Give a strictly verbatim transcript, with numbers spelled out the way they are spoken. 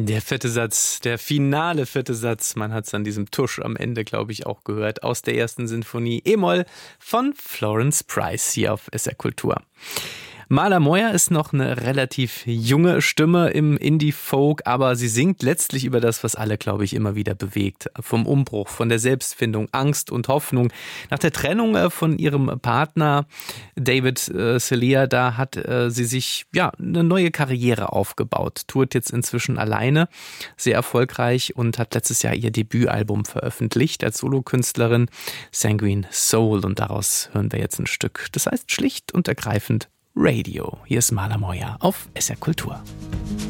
Der vierte Satz, der finale vierte Satz, man hat es an diesem Tusch am Ende, glaube ich, auch gehört, aus der ersten Sinfonie E-Moll von Florence Price hier auf S R Kultur. Marla Moyer ist noch eine relativ junge Stimme im Indie-Folk, aber sie singt letztlich über das, was alle, glaube ich, immer wieder bewegt. Vom Umbruch, von der Selbstfindung, Angst und Hoffnung. Nach der Trennung von ihrem Partner David äh, Celia, da hat äh, sie sich ja eine neue Karriere aufgebaut. Tourt jetzt inzwischen alleine, sehr erfolgreich und hat letztes Jahr ihr Debütalbum veröffentlicht als Solokünstlerin Sanguine Soul. Und daraus hören wir jetzt ein Stück. Das heißt schlicht und ergreifend Radio. Hier ist Marla Moyer auf S R Kultur.